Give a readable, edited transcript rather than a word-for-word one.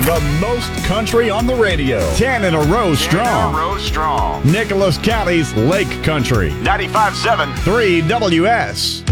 The most country on the radio. 10 in a row strong. Nicholas County's Lake Country. 95.7 3 WS.